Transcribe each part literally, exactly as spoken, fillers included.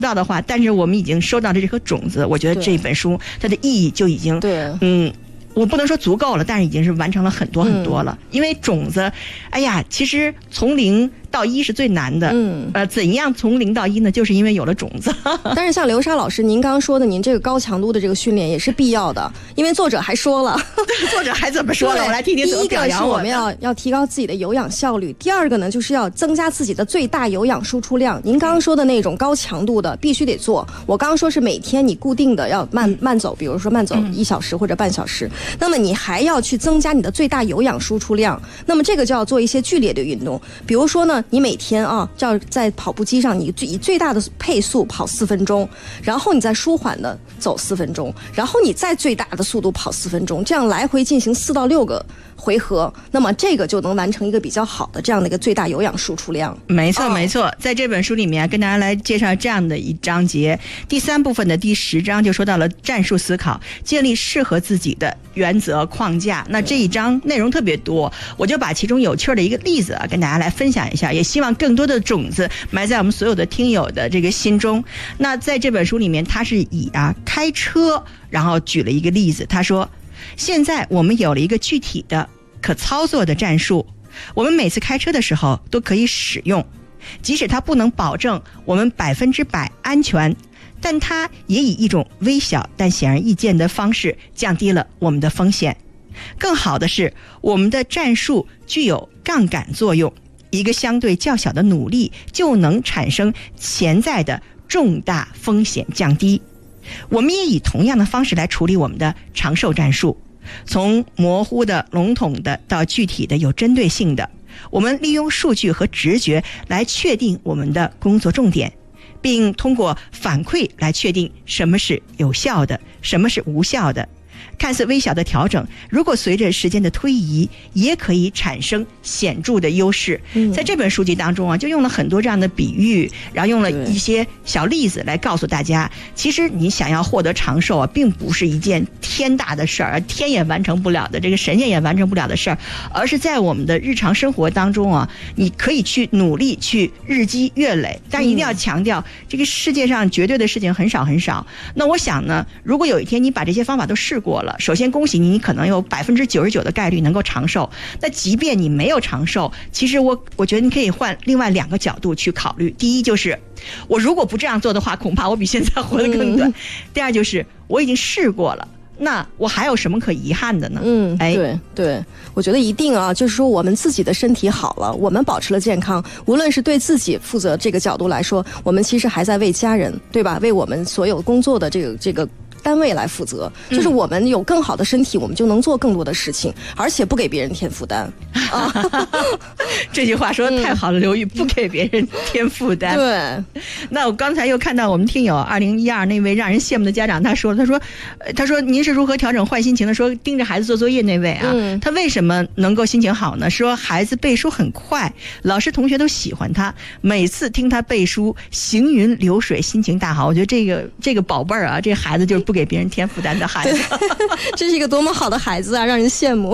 到的话，但是我们已经收到的这颗种子，我觉得这本书它的意义就已经对嗯。我不能说足够了，但是已经是完成了很多很多了。嗯、因为种子，哎呀，其实从零到一是最难的。嗯，呃，怎样从零到一呢？就是因为有了种子。 但是像刘莎老师您刚刚说的，您这个高强度的这个训练也是必要的，因为作者还说了， 作者还怎么说了？我来听听怎么表扬我。 第一个是我们要要提高自己的有氧效率，第二个呢就是要增加自己的最大有氧输出量。您刚刚说的那种高强度的必须得做，我刚刚说是每天你固定的要慢慢走，比如说慢走一小时或者半小时。嗯，那么你还要去增加你的最大有氧输出量，那么这个就要做一些剧烈的运动，比如说呢，你每天啊，就要在跑步机上你以最大的配速跑四分钟，然后你再舒缓的走四分钟，然后你再最大的速度跑四分钟，这样来回进行四到六个回合，那么这个就能完成一个比较好的这样的一个最大有氧输出量。 没错没错，在这本书里面跟大家来介绍这样的一章节，第三部分的第十章就说到了战术思考，建立适合自己的原则框架。那这一章内容特别多，我就把其中有趣的一个例子啊跟大家来分享一下，也希望更多的种子埋在我们所有的听友的这个心中。那在这本书里面，他是以啊开车然后举了一个例子，他说现在我们有了一个具体的可操作的战术，我们每次开车的时候都可以使用，即使它不能保证我们百分之百安全，但它也以一种微小但显而易见的方式降低了我们的风险。更好的是，我们的战术具有杠杆作用，一个相对较小的努力就能产生潜在的重大风险降低。我们也以同样的方式来处理我们的长寿战术，从模糊的、笼统的到具体的、有针对性的，我们利用数据和直觉来确定我们的工作重点，并通过反馈来确定什么是有效的，什么是无效的。看似微小的调整，如果随着时间的推移，也可以产生显著的优势。嗯、在这本书籍当中啊，就用了很多这样的比喻，然后用了一些小例子来告诉大家，其实你想要获得长寿啊，并不是一件天大的事儿，天也完成不了的，这个神仙也完成不了的事儿，而是在我们的日常生活当中啊，你可以去努力去日积月累，但一定要强调，嗯、这个世界上绝对的事情很少很少。那我想呢，如果有一天你把这些方法都试过了，首先恭喜你，你可能有百分之九十九的概率能够长寿。那即便你没有长寿，其实我我觉得你可以换另外两个角度去考虑。第一就是，我如果不这样做的话，恐怕我比现在活得更短。嗯、第二就是，我已经试过了。那我还有什么可遗憾的呢？ 嗯，哎，对对，我觉得一定啊，就是说我们自己的身体好了，我们保持了健康，无论是对自己负责这个角度来说，我们其实还在为家人，对吧？为我们所有工作的这个这个单位来负责，就是我们有更好的身体，我们就能做更多的事情，而且不给别人添负担。啊， 这句话说得太好了，刘玉，不给别人添负担。 对， 那我刚才又看到我们听友二零一二那位让人羡慕的家长，他说，他说，他说您是如何调整坏心情的？说盯着孩子做作业那位啊，嗯、他为什么能够心情好呢？说孩子背书很快，老师同学都喜欢他，每次听他背书，行云流水，心情大好。我觉得这个这个宝贝儿啊，这孩子就是不给别人添负担的孩子。 这是一个多么好的孩子啊，让人羡慕。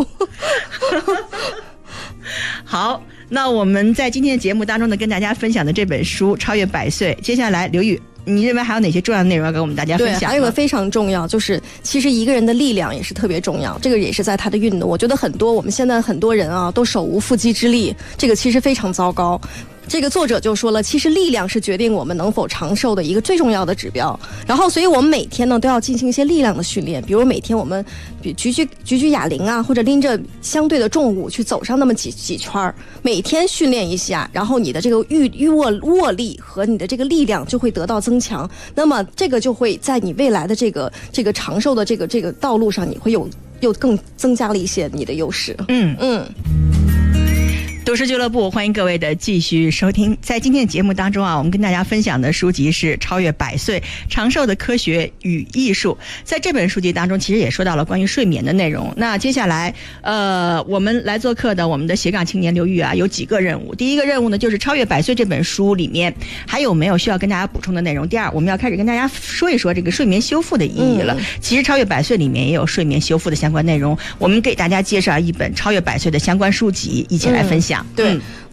好，那我们在今天的节目当中呢，跟大家分享的这本书《超越百岁》，接下来刘宇，你认为还有哪些重要的内容要跟我们大家分享？ 对，还有个非常重要，就是其实一个人的力量也是特别重要，这个也是在他的运动。我觉得很多我们现在很多人啊，都手无缚鸡之力，这个其实非常糟糕。这个作者就说了，其实力量是决定我们能否长寿的一个最重要的指标。然后，所以我们每天呢都要进行一些力量的训练，比如每天我们举举举举哑铃啊，或者拎着相对的重物去走上那么几几圈，每天训练一下，然后你的这个预预握握力和你的这个力量就会得到增强。那么这个就会在你未来的这个这个长寿的这个这个道路上，你会有又更增加了一些你的优势。 嗯嗯。 都市俱乐部，欢迎各位的继续收听。在今天的节目当中啊，我们跟大家分享的书籍是《超越百岁：长寿的科学与艺术》。在这本书籍当中，其实也说到了关于睡眠的内容。那接下来，呃，我们来做客的我们的斜杠青年刘玉啊，有几个任务。第一个任务呢，就是《超越百岁》这本书里面还有没有需要跟大家补充的内容？第二，我们要开始跟大家说一说这个睡眠修复的意义了。嗯、其实《超越百岁》里面也有睡眠修复的相关内容，我们给大家介绍一本《超越百岁》的相关书籍，一起来分享。 嗯、对。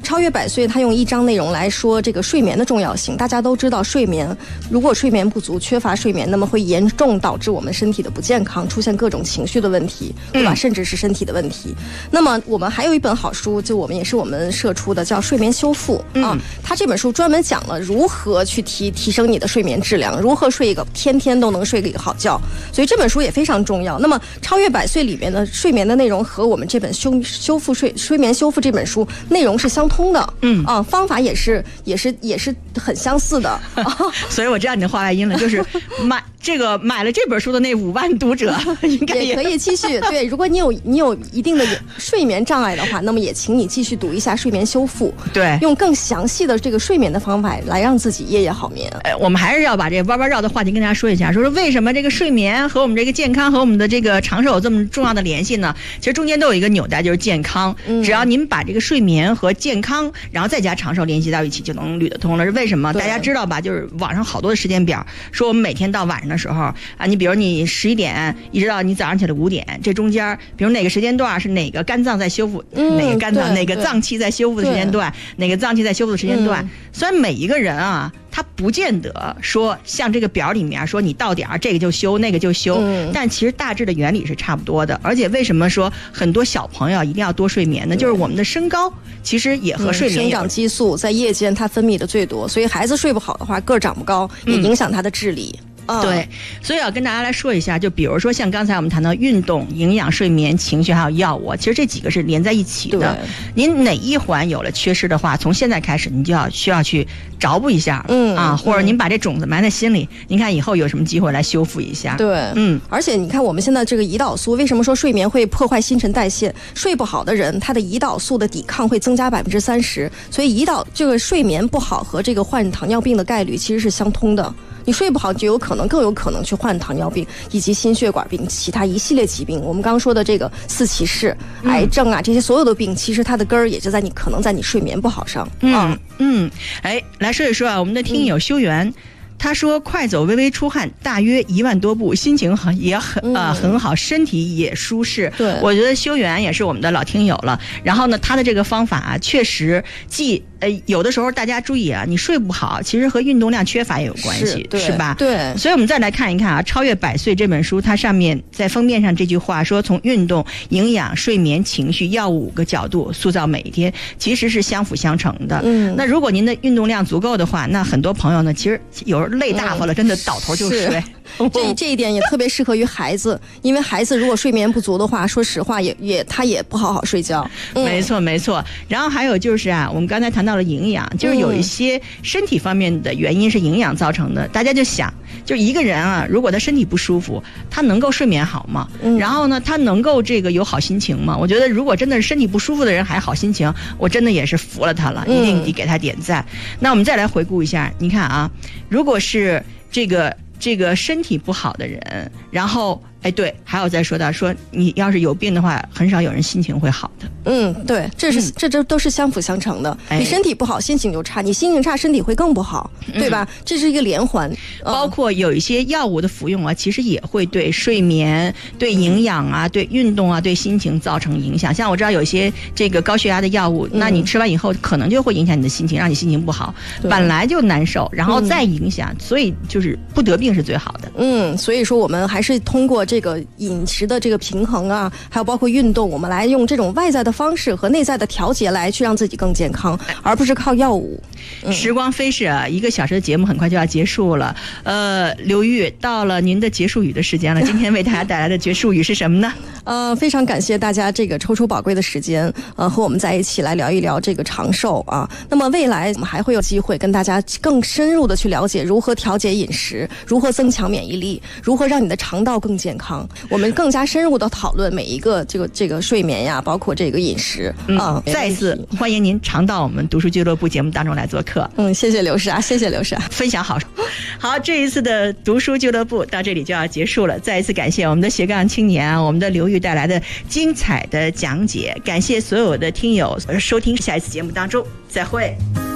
超越百岁，它用一章内容来说这个睡眠的重要性。大家都知道，睡眠如果睡眠不足、缺乏睡眠，那么会严重导致我们身体的不健康，出现各种情绪的问题，对吧？嗯、甚至是身体的问题。那么我们还有一本好书，就我们也是我们社出的，叫《睡眠修复》啊。嗯、它这本书专门讲了如何去提提升你的睡眠质量，如何睡一个天天都能睡个一个好觉。所以这本书也非常重要。那么超越百岁里面的睡眠的内容和我们这本修修复睡睡眠修复这本书内容是相通的，嗯啊，方法也是也是也是很相似的。 所以我知道你的话外音了，就是买这个买了这本书的那五万读者，应该 也, 也可以继续。对，如果你有你有一定的睡眠障碍的话，那么也请你继续读一下睡眠修复， 对， 用更详细的这个睡眠的方法来让自己夜夜好眠。 呃，我们还是要把这弯弯绕的话题跟大家说一下，说说为什么这个睡眠和我们这个健康和我们的这个长寿有这么重要的联系呢？其实中间都有一个纽带，就是健康。嗯、只要您把这个睡眠和健康，然后再加长寿联系到一起，就能捋得通了。是为什么？大家知道吧？就是网上好多的时间表，说我们每天到晚上的时候啊，你比如你十一点一直到你早上起来五点，这中间，比如哪个时间段是哪个肝脏在修复，嗯、哪个肝脏哪个脏器在修复的时间段，哪个脏器在修复的时间段。嗯、虽然每一个人啊，他不见得说像这个表里面说你到点儿这个就修那个就修，嗯、但其实大致的原理是差不多的。而且为什么说很多小朋友一定要多睡眠呢？就是我们的身高其实也和睡眠、嗯、 生长激素在夜间它分泌的最多，所以孩子睡不好的话，个儿长不高，也影响他的智力。嗯对，所以要跟大家来说一下，就比如说像刚才我们谈到运动、营养、睡眠、情绪还有药物，其实这几个是连在一起的。您哪一环有了缺失的话，从现在开始您就要需要去找补一下，嗯啊，或者您把这种子埋在心里，您看以后有什么机会来修复一下。 对，嗯，而且你看我们现在这个胰岛素，为什么说睡眠会破坏新陈代谢？睡不好的人，他的胰岛素的抵抗会增加百分之三十，所以胰岛这个睡眠不好和这个患糖尿病的概率其实是相通的。你睡不好就有可能更有可能去患糖尿病以及心血管病其他一系列疾病。我们刚刚说的这个四骑士、嗯、癌症啊，这些所有的病其实它的根儿也就在你可能在你睡眠不好上。 嗯嗯，哎，来说一说啊，我们的听友修缘、嗯他说快走微微出汗，大约一万多步，心情很也很呃很好，身体也舒适。 对， 我觉得修缘也是我们的老听友了。然后呢，他的这个方法啊，确实既呃有的时候大家注意啊，你睡不好，其实和运动量缺乏也有关系， 是, 是吧？ 对。 所以我们再来看一看啊，《超越百岁》这本书，它上面在封面上这句话说，从运动、营养、睡眠、情绪、药物五个角度塑造每一天，其实是相辅相成的。嗯。那如果您的运动量足够的话，那很多朋友呢，其实有时候累大发了，嗯、真的倒头就睡。 这这一点也特别适合于孩子，因为孩子如果睡眠不足的话，说实话也也他也不好好睡觉。 嗯、没错没错。然后还有就是啊，我们刚才谈到了营养，就是有一些身体方面的原因是营养造成的。嗯、大家就想，就一个人啊，如果他身体不舒服，他能够睡眠好吗？嗯、然后呢，他能够这个有好心情吗？我觉得如果真的是身体不舒服的人还好心情，我真的也是服了他了，一定得给他点赞。嗯、那我们再来回顾一下，你看啊，如果是这个。这个身体不好的人，然后哎对，还有再说到说你要是有病的话，很少有人心情会好的。 嗯，对，这是、嗯、这这都是相辅相成的。哎、你身体不好，心情就差；你心情差，身体会更不好，对吧？嗯、这是一个连环。 包括有一些药物的服用啊，其实也会对睡眠、对营养啊、对运动啊、对心情造成影响。像我知道有一些这个高血压的药物，嗯、那你吃完以后可能就会影响你的心情，让你心情不好，本来就难受，然后再影响，嗯、所以就是不得病是最好的。 嗯，所以说我们还是通过这个饮食的这个平衡啊，还有包括运动，我们来用这种外在的方式和内在的调节来去让自己更健康，而不是靠药物。 嗯、时光飞逝啊，一个小时的节目很快就要结束了。呃，刘玉，到了您的结束语的时间了。今天为大家带来的结束语是什么呢？ 呃，非常感谢大家这个抽出宝贵的时间，呃，和我们在一起来聊一聊这个长寿啊。那么未来我们还会有机会跟大家更深入的去了解如何调节饮食，如何增强免疫力，如何让你的肠道更健康。我们更加深入的讨论每一个这个这个睡眠呀，包括这个饮食啊。 嗯、再一次欢迎您常到我们读书俱乐部节目当中来做客。 嗯，谢谢刘莎，谢谢刘莎， 分享好。好，这一次的读书俱乐部到这里就要结束了。再一次感谢我们的斜杠青年，我们的刘玉带来的精彩的讲解，感谢所有的听友收听，下一次节目当中再会。